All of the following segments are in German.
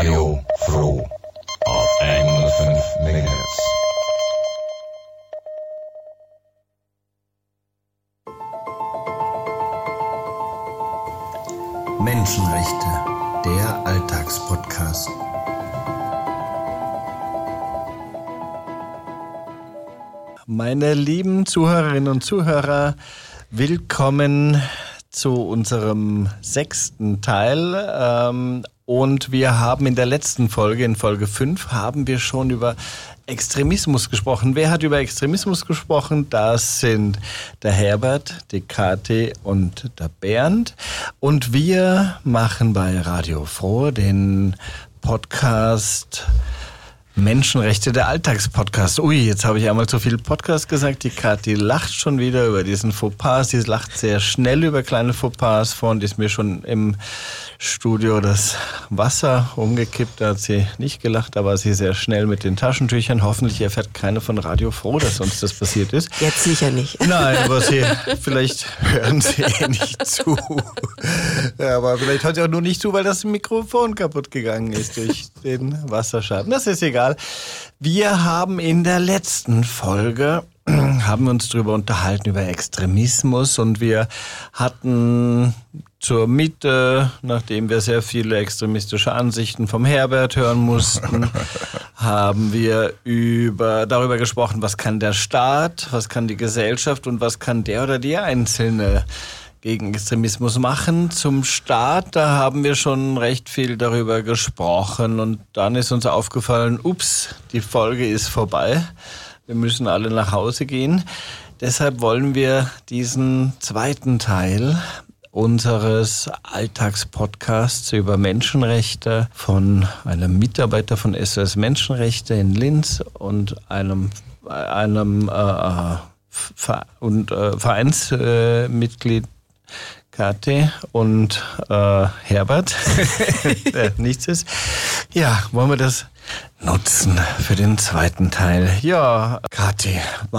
Radio Froh auf 105 MHz. Menschenrechte, der Alltagspodcast. Meine lieben Zuhörerinnen und Zuhörer, willkommen zu unserem 6. Teil. Und wir haben in der letzten Folge, in Folge 5, haben wir schon über Extremismus gesprochen. Wer hat über Extremismus gesprochen? Das sind der Herbert, die Kathi und der Bernd. Und wir machen bei Radio Froh den Podcast Menschenrechte, der Alltagspodcast. Ui, jetzt habe ich einmal zu viel Podcast gesagt. Die Kathi lacht schon wieder über diesen Fauxpas. Sie lacht sehr schnell über kleine Fauxpas. Vorhin ist mir schon im Studio das Wasser umgekippt. Da hat sie nicht gelacht, da war sie sehr schnell mit den Taschentüchern. Hoffentlich erfährt keiner von Radio Froh, dass uns das passiert ist. Jetzt sicher nicht. Nein, aber vielleicht hören sie nicht zu. Ja, aber vielleicht hört sie auch nur nicht zu, weil das Mikrofon kaputt gegangen ist durch den Wasserschaden. Das ist egal. Wir haben in der letzten Folge haben wir uns darüber unterhalten, über Extremismus, und wir hatten zur Mitte, nachdem wir sehr viele extremistische Ansichten vom Herbert hören mussten, haben wir darüber gesprochen, was kann der Staat, was kann die Gesellschaft und was kann der oder die Einzelne gegen Extremismus machen. Zum Staat, da haben wir schon recht viel darüber gesprochen, und dann ist uns aufgefallen, ups, die Folge ist vorbei. Wir müssen alle nach Hause gehen. Deshalb wollen wir diesen 2. Teil unseres Alltagspodcasts über Menschenrechte von einem Mitarbeiter von SOS Menschenrechte in Linz und einem Vereinsmitglied Kathi und Herbert, der nichts ist. Ja, wollen wir das nutzen für den 2. Teil. Ja, Kathi,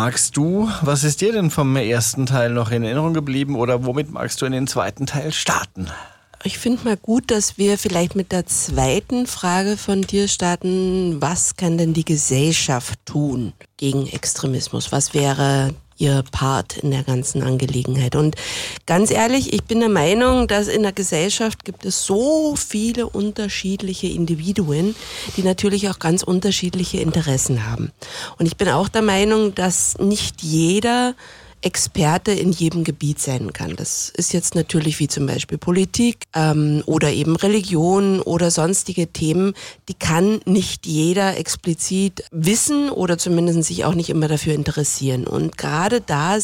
was ist dir denn vom 1. Teil noch in Erinnerung geblieben, oder womit magst du in den 2. Teil starten? Ich finde mal gut, dass wir vielleicht mit der 2. Frage von dir starten. Was kann denn die Gesellschaft tun gegen Extremismus? Was wäre ihr Part in der ganzen Angelegenheit? Und ganz ehrlich, ich bin der Meinung, dass in der Gesellschaft gibt es so viele unterschiedliche Individuen, die natürlich auch ganz unterschiedliche Interessen haben. Und ich bin auch der Meinung, dass nicht jeder Experte in jedem Gebiet sein kann. Das ist jetzt natürlich wie zum Beispiel Politik oder eben Religion oder sonstige Themen, die kann nicht jeder explizit wissen oder zumindest sich auch nicht immer dafür interessieren. Und gerade da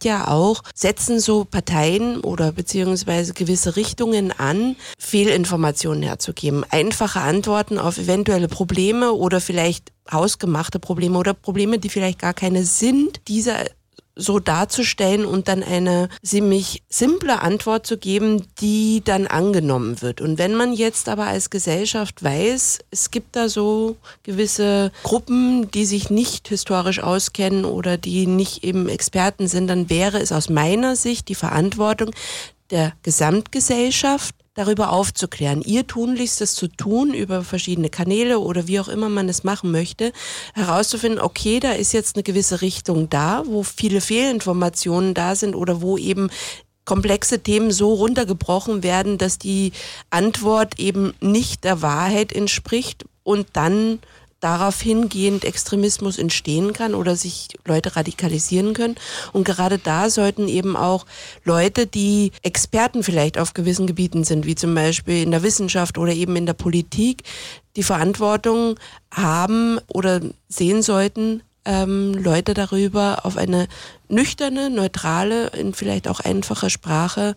setzen so Parteien oder beziehungsweise gewisse Richtungen an, Fehlinformationen herzugeben, einfache Antworten auf eventuelle Probleme oder vielleicht hausgemachte Probleme oder Probleme, die vielleicht gar keine sind, diese so darzustellen und dann eine ziemlich simple Antwort zu geben, die dann angenommen wird. Und wenn man jetzt aber als Gesellschaft weiß, es gibt da so gewisse Gruppen, die sich nicht historisch auskennen oder die nicht eben Experten sind, dann wäre es aus meiner Sicht die Verantwortung der Gesamtgesellschaft, darüber aufzuklären, ihr Tunlichstes zu tun, über verschiedene Kanäle oder wie auch immer man es machen möchte, herauszufinden, okay, da ist jetzt eine gewisse Richtung da, wo viele Fehlinformationen da sind oder wo eben komplexe Themen so runtergebrochen werden, dass die Antwort eben nicht der Wahrheit entspricht und dann darauf hingehend Extremismus entstehen kann oder sich Leute radikalisieren können. Und gerade da sollten eben auch Leute, die Experten vielleicht auf gewissen Gebieten sind, wie zum Beispiel in der Wissenschaft oder eben in der Politik, die Verantwortung haben oder sehen sollten, Leute darüber auf eine nüchterne, neutrale, in vielleicht auch einfache Sprache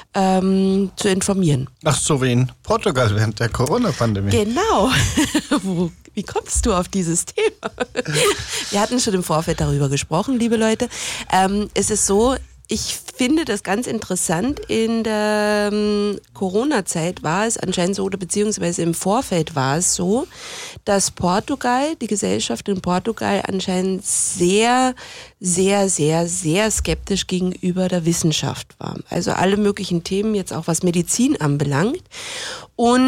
zu informieren. Ach, so wie in Portugal während der Corona-Pandemie. Genau. Wie kommst du auf dieses Thema? Wir hatten schon im Vorfeld darüber gesprochen, liebe Leute. Es ist so, ich finde das ganz interessant. In der Corona-Zeit war es anscheinend so, oder beziehungsweise im Vorfeld war es so, dass die Gesellschaft in Portugal anscheinend sehr, sehr, sehr, sehr skeptisch gegenüber der Wissenschaft war. Also alle möglichen Themen, jetzt auch was Medizin anbelangt. Und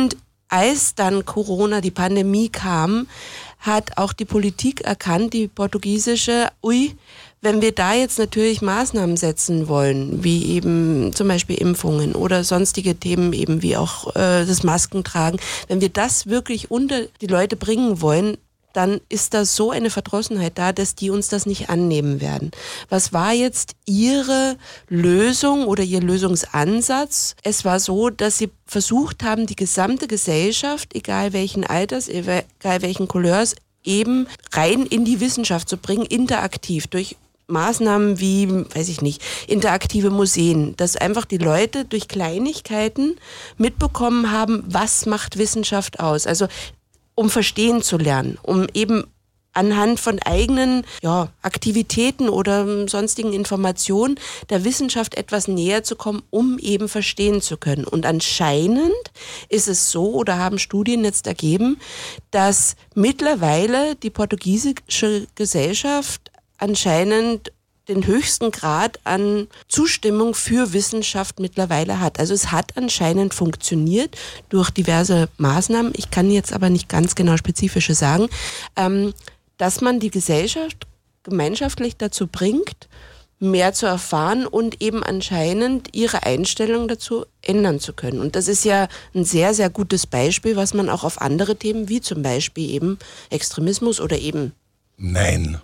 als dann Corona, die Pandemie kam, hat auch die Politik erkannt, die portugiesische, wenn wir da jetzt natürlich Maßnahmen setzen wollen, wie eben zum Beispiel Impfungen oder sonstige Themen eben wie auch das Maskentragen, wenn wir das wirklich unter die Leute bringen wollen, dann ist da so eine Verdrossenheit da, dass die uns das nicht annehmen werden. Was war jetzt Ihre Lösung oder Ihr Lösungsansatz? Es war so, dass Sie versucht haben, die gesamte Gesellschaft, egal welchen Alters, egal welchen Couleurs, eben rein in die Wissenschaft zu bringen, interaktiv, durch Maßnahmen wie, weiß ich nicht, interaktive Museen, dass einfach die Leute durch Kleinigkeiten mitbekommen haben, was macht Wissenschaft aus. Also um verstehen zu lernen, um eben anhand von eigenen Aktivitäten oder sonstigen Informationen der Wissenschaft etwas näher zu kommen, um eben verstehen zu können. Und anscheinend ist es so, oder haben Studien jetzt ergeben, dass mittlerweile die portugiesische Gesellschaft anscheinend den höchsten Grad an Zustimmung für Wissenschaft mittlerweile hat. Also es hat anscheinend funktioniert durch diverse Maßnahmen. Ich kann jetzt aber nicht ganz genau spezifische sagen, dass man die Gesellschaft gemeinschaftlich dazu bringt, mehr zu erfahren und eben anscheinend ihre Einstellung dazu ändern zu können. Und das ist ja ein sehr, sehr gutes Beispiel, was man auch auf andere Themen, wie zum Beispiel eben Extremismus oder eben... Nein.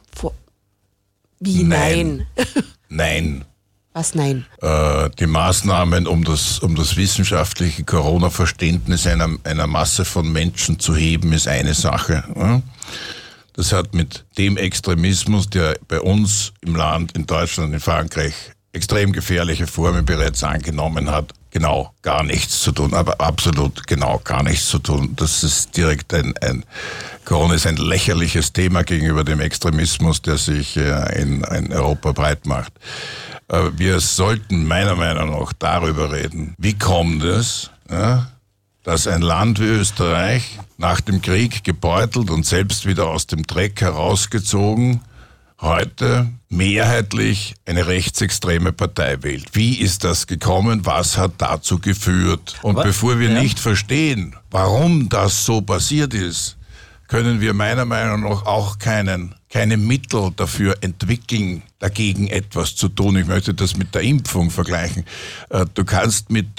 Wie nein? Nein. Was nein? Die Maßnahmen, um das wissenschaftliche Corona-Verständnis einer Masse von Menschen zu heben, ist eine Sache. Das hat mit dem Extremismus, der bei uns im Land, in Deutschland, in Frankreich extrem gefährliche Formen bereits angenommen hat, genau gar nichts zu tun, aber absolut genau gar nichts zu tun. Das ist direkt Corona ist ein lächerliches Thema gegenüber dem Extremismus, der sich in Europa breit macht. Wir sollten meiner Meinung nach darüber reden, wie kommt es, dass ein Land wie Österreich nach dem Krieg gebeutelt und selbst wieder aus dem Dreck herausgezogen heute mehrheitlich eine rechtsextreme Partei wählt. Wie ist das gekommen? Was hat dazu geführt? Und bevor wir nicht verstehen, warum das so passiert ist, können wir meiner Meinung nach auch keine Mittel dafür entwickeln, dagegen etwas zu tun. Ich möchte das mit der Impfung vergleichen. Du kannst mit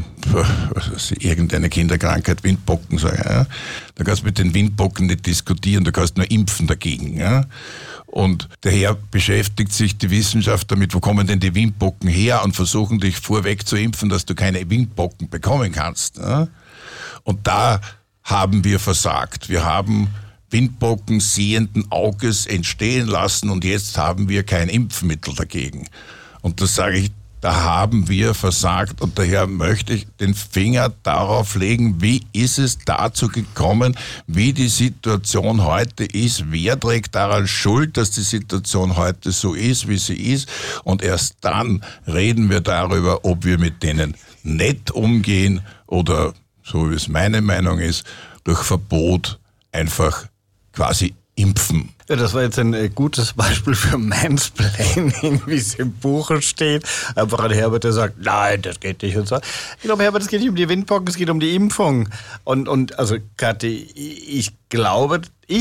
irgendeine Kinderkrankheit, Windpocken sagen, ja? Du kannst mit den Windpocken nicht diskutieren, du kannst nur impfen dagegen. Ja? Und daher beschäftigt sich die Wissenschaft damit, wo kommen denn die Windpocken her, und versuchen dich vorweg zu impfen, dass du keine Windpocken bekommen kannst. Ja? Und da haben wir versagt. Wir haben Windpocken sehenden Auges entstehen lassen und jetzt haben wir kein Impfmittel dagegen. Und das sage ich, da haben wir versagt, und daher möchte ich den Finger darauf legen, wie ist es dazu gekommen, wie die Situation heute ist, wer trägt daran Schuld, dass die Situation heute so ist, wie sie ist, und erst dann reden wir darüber, ob wir mit denen nett umgehen oder, so wie es meine Meinung ist, durch Verbot einfach quasi impfen. Ja, das war jetzt ein gutes Beispiel für Mansplaining, wie es im Buch steht. Einfach ein Herbert, der sagt, nein, das geht nicht und so. Ich glaube, Herbert, es geht nicht um die Windpocken, es geht um die Impfung. Und also Kathi, ich glaube,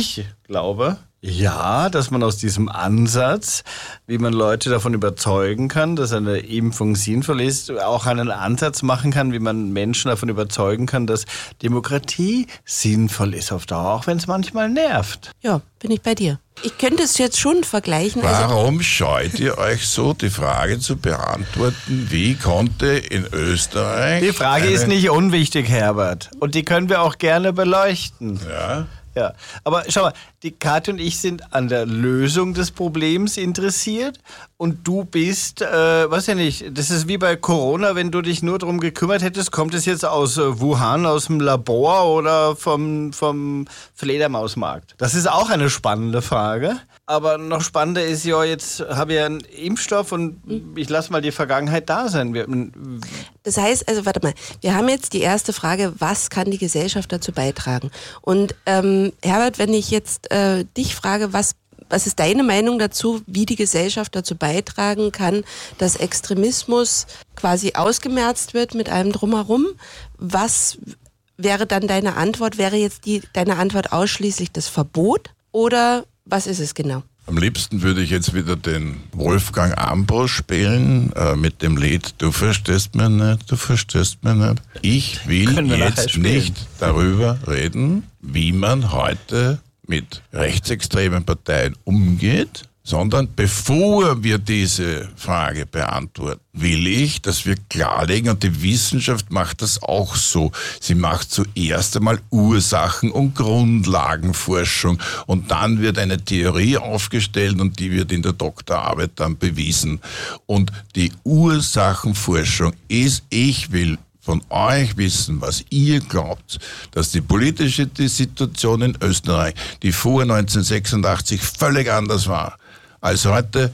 ja, dass man aus diesem Ansatz, wie man Leute davon überzeugen kann, dass eine Impfung sinnvoll ist, auch einen Ansatz machen kann, wie man Menschen davon überzeugen kann, dass Demokratie sinnvoll ist auf Dauer, auch wenn es manchmal nervt. Ja, bin ich bei dir. Ich könnte es jetzt schon vergleichen. Warum scheut ihr euch so, die Frage zu beantworten, wie konnte in Österreich... Die Frage ist nicht unwichtig, Herbert. Und die können wir auch gerne beleuchten. Ja. Ja, aber schau mal, die Kathi und ich sind an der Lösung des Problems interessiert, und du bist, weiß ja nicht, das ist wie bei Corona, wenn du dich nur darum gekümmert hättest, kommt es jetzt aus Wuhan, aus dem Labor oder vom Fledermausmarkt? Das ist auch eine spannende Frage, aber noch spannender ist ja, jetzt habe ich einen Impfstoff und ich lasse mal die Vergangenheit da sein. Das heißt, also warte mal, wir haben jetzt die erste Frage, was kann die Gesellschaft dazu beitragen? Und Herbert, wenn ich jetzt dich frage, was ist deine Meinung dazu, wie die Gesellschaft dazu beitragen kann, dass Extremismus quasi ausgemerzt wird mit allem Drumherum? Was wäre dann deine Antwort? Wäre jetzt deine Antwort ausschließlich das Verbot oder was ist es genau? Am liebsten würde ich jetzt wieder den Wolfgang Ambros spielen mit dem Lied Du verstehst mich nicht, du verstehst mich nicht. Ich will jetzt nicht darüber reden, wie man heute mit rechtsextremen Parteien umgeht, sondern bevor wir diese Frage beantworten, will ich, dass wir klarlegen, und die Wissenschaft macht das auch so. Sie macht zuerst einmal Ursachen- und Grundlagenforschung und dann wird eine Theorie aufgestellt und die wird in der Doktorarbeit dann bewiesen. Und die Ursachenforschung ist, ich will von euch wissen, was ihr glaubt, dass die politische Situation in Österreich, die vor 1986 völlig anders war, als heute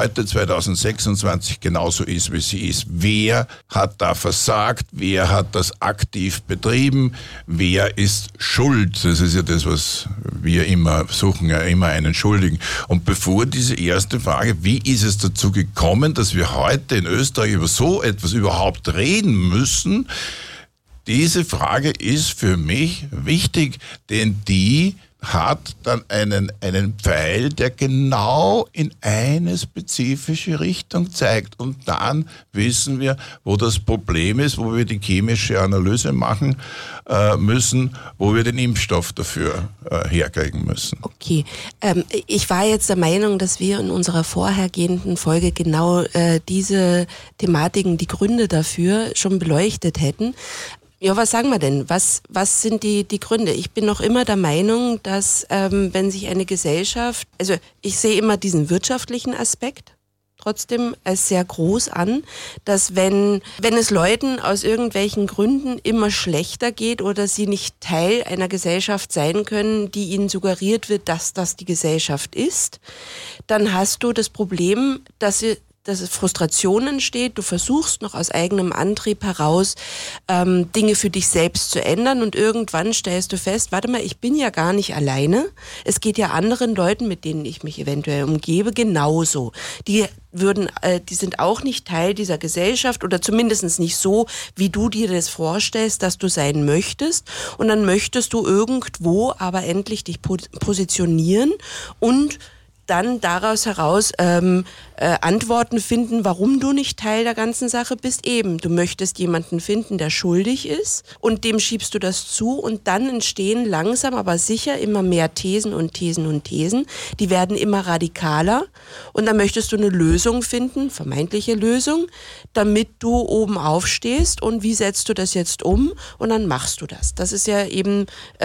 2026 genauso ist, wie sie ist. Wer hat da versagt? Wer hat das aktiv betrieben? Wer ist schuld? Das ist ja das, was wir immer suchen, ja immer einen Schuldigen. Und bevor diese erste Frage, wie ist es dazu gekommen, dass wir heute in Österreich über so etwas überhaupt reden müssen? Diese Frage ist für mich wichtig, denn die hat dann einen Pfeil, der genau in eine spezifische Richtung zeigt. Und dann wissen wir, wo das Problem ist, wo wir die chemische Analyse machen müssen, wo wir den Impfstoff dafür herkriegen müssen. Okay, ich war jetzt der Meinung, dass wir in unserer vorhergehenden Folge genau diese Thematiken, die Gründe dafür schon beleuchtet hätten. Ja, was sagen wir denn? Was sind die Gründe? Ich bin noch immer der Meinung, dass wenn sich eine Gesellschaft, also ich sehe immer diesen wirtschaftlichen Aspekt trotzdem als sehr groß an, dass wenn es Leuten aus irgendwelchen Gründen immer schlechter geht oder sie nicht Teil einer Gesellschaft sein können, die ihnen suggeriert wird, dass das die Gesellschaft ist, dann hast du das Problem, dass es Frustration entsteht, du versuchst noch aus eigenem Antrieb heraus Dinge für dich selbst zu ändern und irgendwann stellst du fest, warte mal, ich bin ja gar nicht alleine, es geht ja anderen Leuten, mit denen ich mich eventuell umgebe, genauso. Die sind auch nicht Teil dieser Gesellschaft oder zumindest nicht so, wie du dir das vorstellst, dass du sein möchtest, und dann möchtest du irgendwo aber endlich dich positionieren und dann daraus heraus Antworten finden, warum du nicht Teil der ganzen Sache bist. Eben, du möchtest jemanden finden, der schuldig ist, und dem schiebst du das zu, und dann entstehen langsam aber sicher immer mehr Thesen und Thesen und Thesen. Die werden immer radikaler, und dann möchtest du eine Lösung finden, vermeintliche Lösung, damit du oben aufstehst, und wie setzt du das jetzt um, und dann machst du das. Das ist ja eben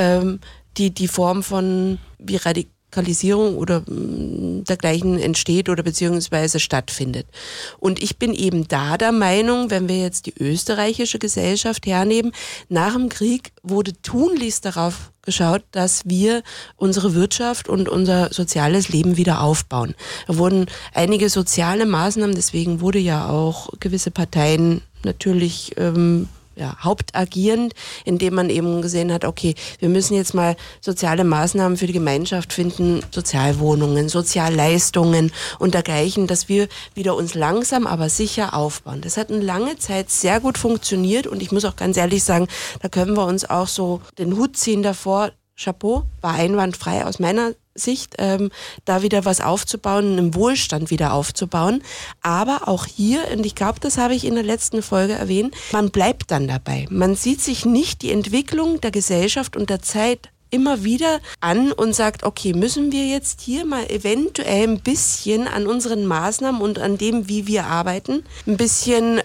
die Form von wie Radikalisierung oder dergleichen entsteht oder beziehungsweise stattfindet. Und ich bin eben da der Meinung, wenn wir jetzt die österreichische Gesellschaft hernehmen, nach dem Krieg wurde tunlichst darauf geschaut, dass wir unsere Wirtschaft und unser soziales Leben wieder aufbauen. Da wurden einige soziale Maßnahmen, deswegen wurde ja auch gewisse Parteien natürlich hauptagierend, indem man eben gesehen hat, okay, wir müssen jetzt mal soziale Maßnahmen für die Gemeinschaft finden, Sozialwohnungen, Sozialleistungen und dergleichen, dass wir wieder uns langsam, aber sicher aufbauen. Das hat eine lange Zeit sehr gut funktioniert, und ich muss auch ganz ehrlich sagen, da können wir uns auch so den Hut ziehen davor. Chapeau, war einwandfrei aus meiner Sicht, da wieder was aufzubauen, einen Wohlstand wieder aufzubauen. Aber auch hier, und ich glaube, das habe ich in der letzten Folge erwähnt, man bleibt dann dabei. Man sieht sich nicht die Entwicklung der Gesellschaft und der Zeit immer wieder an und sagt, okay, müssen wir jetzt hier mal eventuell ein bisschen an unseren Maßnahmen und an dem, wie wir arbeiten, ein bisschen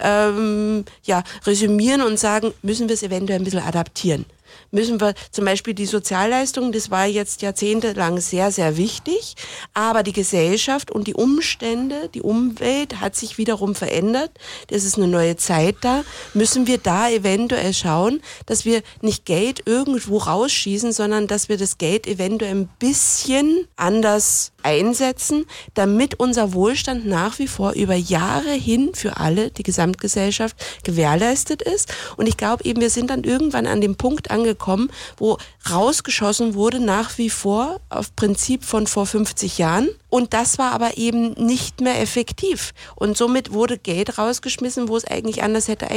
resümieren und sagen, müssen wir es eventuell ein bisschen adaptieren. Müssen wir zum Beispiel die Sozialleistungen, das war jetzt jahrzehntelang sehr, sehr wichtig, aber die Gesellschaft und die Umstände, die Umwelt hat sich wiederum verändert, es ist eine neue Zeit da, müssen wir da eventuell schauen, dass wir nicht Geld irgendwo rausschießen, sondern dass wir das Geld eventuell ein bisschen anders einsetzen, damit unser Wohlstand nach wie vor über Jahre hin für alle, die Gesamtgesellschaft, gewährleistet ist. Und ich glaube eben, wir sind dann irgendwann an dem Punkt angekommen, wo rausgeschossen wurde, nach wie vor auf Prinzip von vor 50 Jahren. Und das war aber eben nicht mehr effektiv. Und somit wurde Geld rausgeschmissen, wo es eigentlich anders hätte